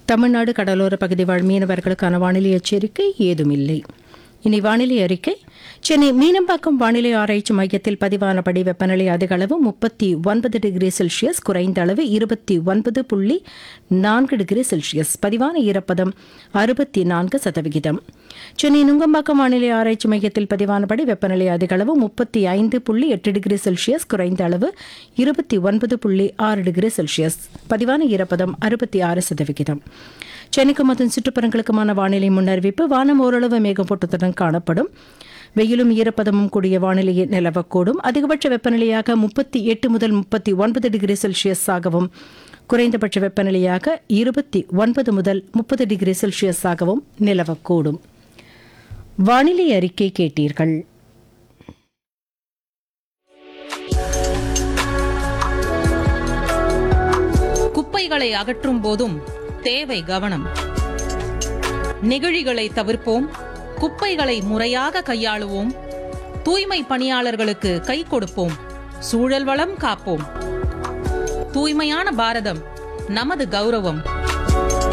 தமிழ்நாடு கடலோர பகுதி வாழ் மீனவர்களுக்கான வானிலை எச்சரிக்கை ஏதுமில்லை. இனி வானிலை அறிக்கை. சென்னை மீனம்பாக்கம் வானிலை ஆராய்ச்சி மையத்தில் பதிவானபடி வெப்பநிலை அதிக அளவு 39 டிகிரி செல்சியஸ், குறைந்த அளவு 29.4 டிகிரி செல்சியஸ். பதிவான ஈரப்பதம் 64%. சென்னை நுங்கம்பாக்கம் வானிலை ஆராய்ச்சி மையத்தில் பதிவானபடி வெப்பநிலை அதிக அளவு 35.8 டிகிரி செல்சியஸ், குறைந்த அளவு 29.6 டிகிரி செல்சியஸ். பதிவான ஈரப்பதம் 66%. சென்னைக்கும் அதன் சுற்றுப்புறங்களுக்குமான வானிலை முன்னறிவிப்பு. வானம் ஓரளவு மேகமூட்டத்துடன் காணப்படும். வெயிலும் ஈரப்பதமும் கூடிய வானிலையை நிலவக்கூடும். அதிகபட்ச வெப்பநிலையாக 38 முதல் 39 டிகிரி செல்சியஸ் ஆகவும், குறைந்தபட்ச வெப்பநிலையாக 29 முதல் 30 டிகிரி செல்சியஸ் ஆகவும் நிலவக்கூடும். வானிலை அறிக்கை கேட்டீர்கள். குப்பைகளை அகற்றும் போதும் தேவை கவனம். நெகிழிகளை தவிர்ப்போம், குப்பைகளை முறையாக கையாளுவோம், தூய்மை பணியாளர்களுக்கு கை கொடுப்போம், சூழல் வளம் காப்போம். தூய்மையான பாரதம் நமது கௌரவம்.